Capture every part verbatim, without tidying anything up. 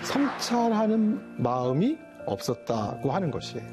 성찰하는 마음이 없었다고 하는 것이에요.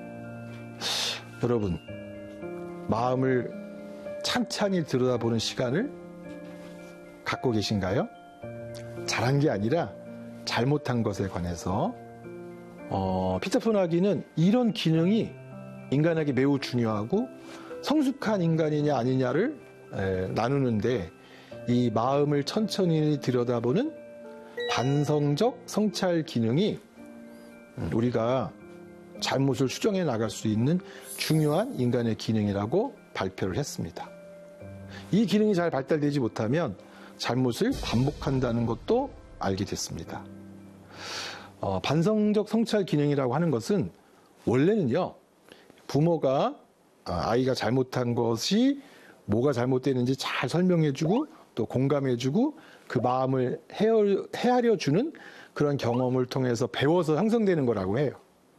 여러분, 마음을 찬찬히 들여다보는 시간을 갖고 계신가요? 잘한 게 아니라 잘못한 것에 관해서 어, 피터 포나기는 이런 기능이 인간에게 매우 중요하고 성숙한 인간이냐 아니냐를 에, 나누는데 이 마음을 천천히 들여다보는 반성적 성찰 기능이 우리가 잘못을 수정해 나갈 수 있는 중요한 인간의 기능이라고 발표를 했습니다. 이 기능이 잘 발달되지 못하면 잘못을 반복한다는 것도 알게 됐습니다. 어, 반성적 성찰 기능이라고 하는 것은 원래는요, 부모가 아이가 잘못한 것이 뭐가 잘못되는지 잘 설명해주고 또 공감해주고 그 마음을 헤어, 헤아려주는 그런 경험을 통해서 배워서 형성되는 거라고 해요.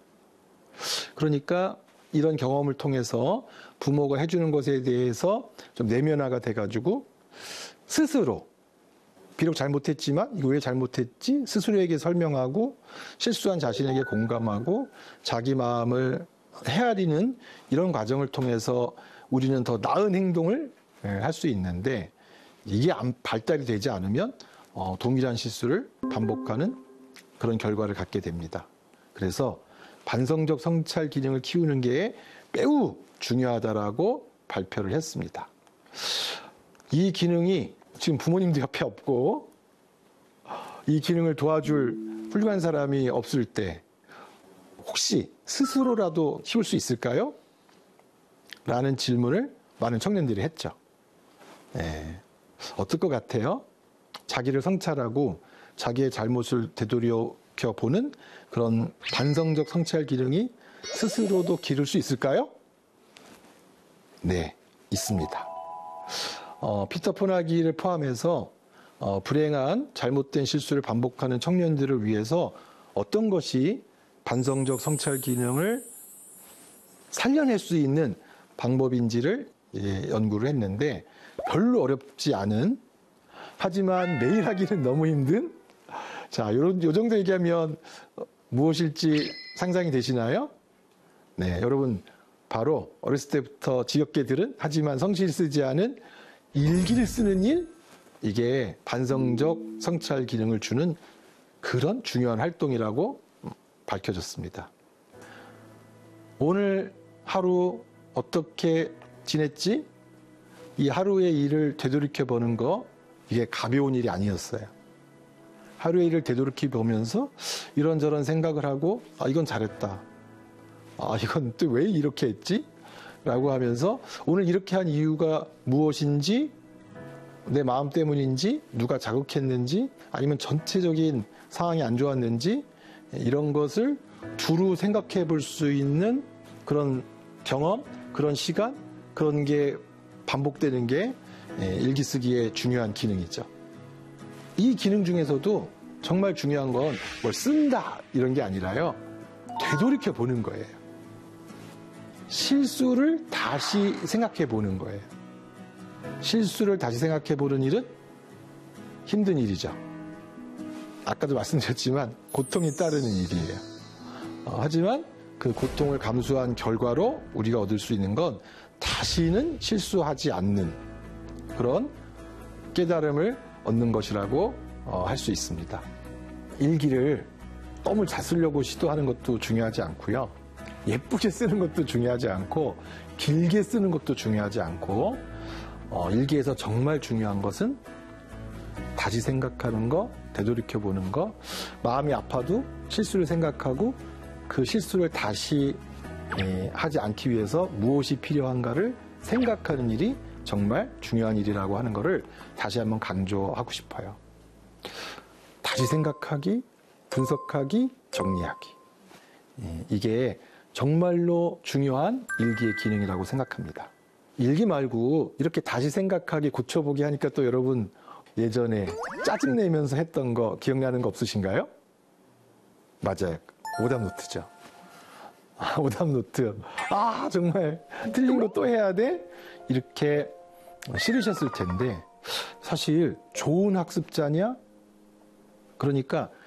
그러니까 이런 경험을 통해서 부모가 해주는 것에 대해서 좀 내면화가 돼가지고 스스로 비록 잘못했지만 이거 왜 잘못했지? 스스로에게 설명하고 실수한 자신에게 공감하고 자기 마음을 헤아리는 이런 과정을 통해서 우리는 더 나은 행동을 할 수 있는데 이게 발달이 되지 않으면 어, 동일한 실수를 반복하는 그런 결과를 갖게 됩니다. 그래서 반성적 성찰 기능을 키우는 게 매우 중요하다라고 발표를 했습니다. 이 기능이 지금 부모님도 옆에 없고 이 기능을 도와줄 훌륭한 사람이 없을 때 혹시 스스로라도 키울 수 있을까요? 라는 질문을 많은 청년들이 했죠. 네. 어떨 것 같아요? 자기를 성찰하고 자기의 잘못을 되돌이켜 보는 그런 반성적 성찰 기능이 스스로도 기를 수 있을까요? 네, 있습니다. 어, 피터 포나기를 포함해서 어, 불행한 잘못된 실수를 반복하는 청년들을 위해서 어떤 것이 반성적 성찰 기능을 살려낼 수 있는 방법인지를 예, 연구를 했는데 별로 어렵지 않은 하지만 매일 하기는 너무 힘든 자, 요, 요 정도 얘기하면 무엇일지 상상이 되시나요? 네, 여러분 바로 어렸을 때부터 지겹게 들은 하지만 성실 쓰지 않은 일기를 쓰는 일, 이게 반성적 성찰 기능을 주는 그런 중요한 활동이라고 밝혀졌습니다. 오늘 하루 어떻게 지냈지? 이 하루의 일을 되돌이켜 보는 거, 이게 가벼운 일이 아니었어요. 하루의 일을 되돌이켜 보면서 이런저런 생각을 하고, 아, 이건 잘했다. 아, 이건 또 왜 이렇게 했지? 라고 하면서 오늘 이렇게 한 이유가 무엇인지, 내 마음 때문인지, 누가 자극했는지, 아니면 전체적인 상황이 안 좋았는지, 이런 것을 두루 생각해 볼 수 있는 그런 경험, 그런 시간, 그런 게 반복되는 게 일기 쓰기의 중요한 기능이죠. 이 기능 중에서도 정말 중요한 건 뭘 쓴다 이런 게 아니라요, 되돌이켜 보는 거예요. 실수를 다시 생각해 보는 거예요. 실수를 다시 생각해 보는 일은 힘든 일이죠. 아까도 말씀드렸지만 고통이 따르는 일이에요. 어, 하지만 그 고통을 감수한 결과로 우리가 얻을 수 있는 건 다시는 실수하지 않는 그런 깨달음을 얻는 것이라고 어, 할 수 있습니다. 일기를 너무 잘 쓰려고 시도하는 것도 중요하지 않고요. 예쁘게 쓰는 것도 중요하지 않고 길게 쓰는 것도 중요하지 않고 어, 일기에서 정말 중요한 것은 다시 생각하는 거, 되돌이켜보는 거, 마음이 아파도 실수를 생각하고 그 실수를 다시 에, 하지 않기 위해서 무엇이 필요한가를 생각하는 일이 정말 중요한 일이라고 하는 것을 다시 한번 강조하고 싶어요. 다시 생각하기, 분석하기, 정리하기. 에, 이게 정말로 중요한 일기의 기능이라고 생각합니다. 일기 말고 이렇게 다시 생각하기, 고쳐보기 하니까 또 여러분 예전에 짜증내면서 했던 거 기억나는 거 없으신가요? 맞아요. 오답노트죠. 아, 오답노트. 아, 정말 틀린 거 또 해야 돼? 이렇게 싫으셨을 텐데 사실 좋은 학습자냐? 그러니까